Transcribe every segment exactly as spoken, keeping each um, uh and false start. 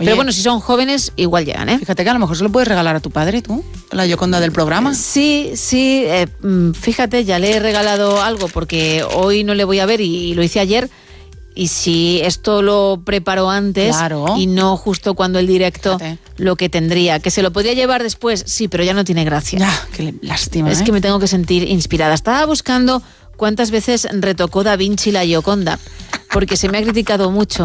Oye, pero bueno, si son jóvenes, igual llegan, ¿eh? Fíjate que a lo mejor se lo puedes regalar a tu padre, tú, la Gioconda del programa. Sí, sí, eh, fíjate, ya le he regalado algo porque hoy no le voy a ver y, y lo hice ayer. Y si esto lo preparó antes, claro, y no justo cuando el directo, fíjate, lo que tendría, que se lo podría llevar después, sí, pero ya no tiene gracia. Ya, qué lástima. Es ¿eh? que me tengo que sentir inspirada. Estaba buscando cuántas veces retocó Da Vinci la Gioconda, porque se me ha criticado mucho.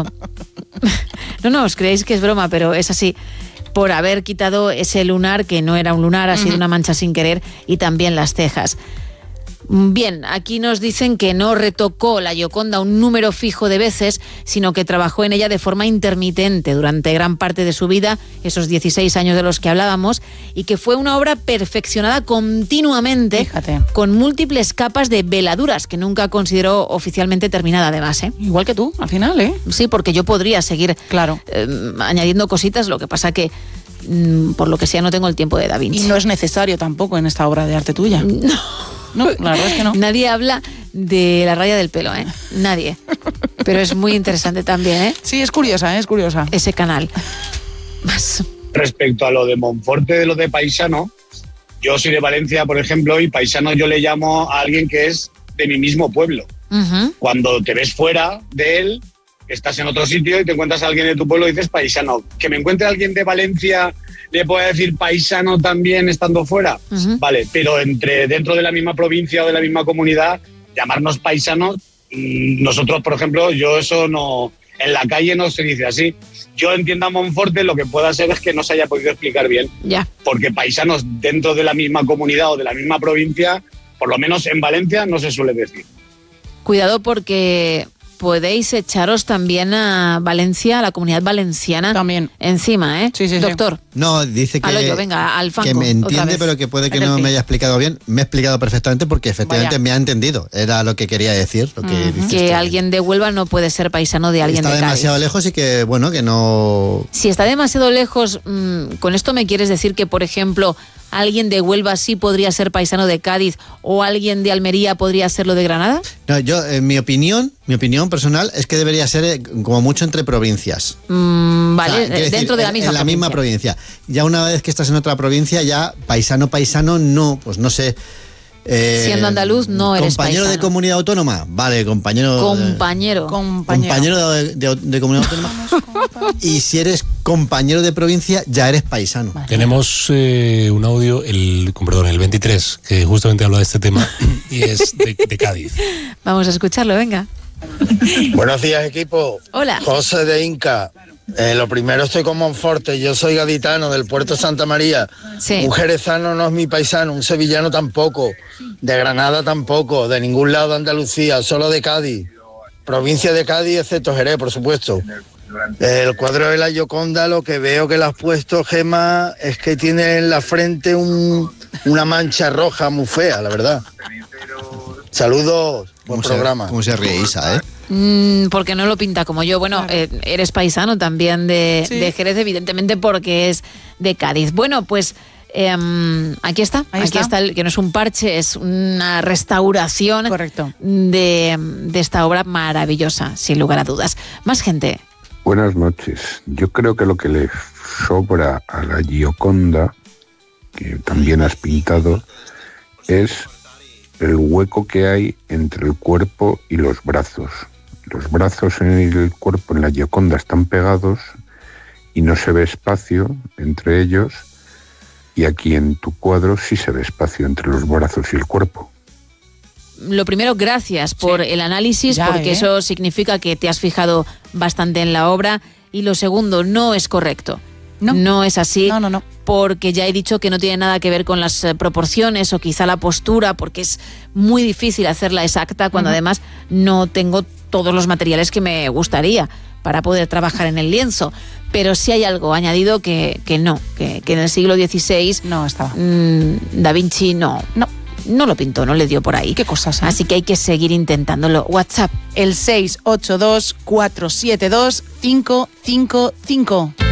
No, no, os creéis que es broma, pero es así. Por haber quitado ese lunar, que no era un lunar, ha sido uh-huh. una mancha sin querer, y también las cejas. Bien, aquí nos dicen que no retocó la Gioconda un número fijo de veces, sino que trabajó en ella de forma intermitente durante gran parte de su vida, esos dieciséis años de los que hablábamos, y que fue una obra perfeccionada continuamente, Fíjate, con múltiples capas de veladuras, que nunca consideró oficialmente terminada además, ¿eh? Igual que tú, al final, ¿eh? Sí, porque yo podría seguir claro. eh, añadiendo cositas, lo que pasa que mm, por lo que sea no tengo el tiempo de Da Vinci. Y no es necesario tampoco en esta obra de arte tuya. No. No, la verdad es que no. Nadie habla de la raya del pelo, ¿eh? Nadie. Pero es muy interesante también, ¿eh? Sí, es curiosa, ¿eh? Es curiosa. Ese canal. Más. Respecto a lo de Monforte, de lo de paisano, yo soy de Valencia, por ejemplo, y paisano yo le llamo a alguien que es de mi mismo pueblo. Uh-huh. Cuando te ves fuera de él, estás en otro sitio y te encuentras a alguien de tu pueblo y dices paisano. Que me encuentre alguien de Valencia, le pueda decir paisano también estando fuera. Uh-huh. Vale, pero entre dentro de la misma provincia o de la misma comunidad, llamarnos paisanos, nosotros, por ejemplo, yo eso no... En la calle no se dice así. Yo entiendo a Monforte, lo que pueda ser es que no se haya podido explicar bien. Ya. Porque paisanos dentro de la misma comunidad o de la misma provincia, por lo menos en Valencia, no se suele decir. Cuidado porque podéis echaros también a Valencia, a la comunidad valenciana, también encima, ¿eh? Sí, sí, doctor. Sí. No, dice que, yo, venga, al fanco, que me entiende, pero que puede que no me haya explicado bien. Me ha explicado perfectamente porque efectivamente Vaya. me ha entendido. Era lo que quería decir. Lo que uh-huh. dice que alguien de Huelva no puede ser paisano de alguien está de Cádiz. Está demasiado lejos y que, bueno, que no... Si está demasiado lejos, mmm, ¿con esto me quieres decir que, por ejemplo, alguien de Huelva sí podría ser paisano de Cádiz o alguien de Almería podría serlo de Granada? No, yo, en mi opinión, mi opinión personal es que debería ser eh, como mucho entre provincias. Mm, vale, o sea, dentro decir, de la misma en, en la provincia. misma provincia. Ya una vez que estás en otra provincia, ya paisano, paisano, no, pues no sé. Eh, Siendo andaluz no eres compañero paisano. de comunidad autónoma, vale, compañero. Compañero. De, compañero de, de, de comunidad autónoma. Y si eres compañero de provincia, ya eres paisano. Vale. Tenemos eh, un audio, el, perdón, el veintitrés, que justamente habla de este tema y es de, de Cádiz. Vamos a escucharlo, venga. Buenos días, equipo. Hola. José de Inca. Eh, lo primero, estoy con Monforte, yo soy gaditano del puerto de Santa María. Sí. Un jerezano no es mi paisano, un sevillano tampoco, de Granada tampoco, de ningún lado de Andalucía, solo de Cádiz. Provincia de Cádiz, excepto Jerez, por supuesto. Eh, el cuadro de la Gioconda, lo que veo que le has puesto, Gemma, es que tiene en la frente un, una mancha roja muy fea, la verdad. Saludos, buen programa. ¿Cómo se ríe Isa, eh? Mm, porque no lo pinta como yo. Bueno, eh, eres paisano también de, sí. de Jerez, evidentemente porque es de Cádiz. Bueno, pues eh, aquí está. Ahí aquí está. está el, que no es un parche, es una restauración. Correcto. De, de esta obra maravillosa, sin lugar a dudas. Más gente. Buenas noches. Yo creo que lo que le sobra a la Gioconda, que también has pintado, es el hueco que hay entre el cuerpo y los brazos. Los brazos en el cuerpo en la Gioconda están pegados y no se ve espacio entre ellos, y aquí en tu cuadro sí se ve espacio entre los brazos y el cuerpo. Lo primero, gracias por sí. el análisis, ya, porque ¿eh? eso significa que te has fijado bastante en la obra. Y lo segundo, no es correcto. No, no es así. No, no, no. Porque ya he dicho que no tiene nada que ver con las proporciones o quizá la postura, porque es muy difícil hacerla exacta cuando uh-huh. además no tengo todos los materiales que me gustaría para poder trabajar en el lienzo. Pero sí hay algo añadido que, que no, que, que en el siglo dieciséis no estaba. Mmm, Da Vinci no, no, no lo pintó, no le dio por ahí. Qué cosas, ¿eh? Así que hay que seguir intentándolo. WhatsApp. El seis ocho dos, cuatro siete dos, cinco cinco cinco.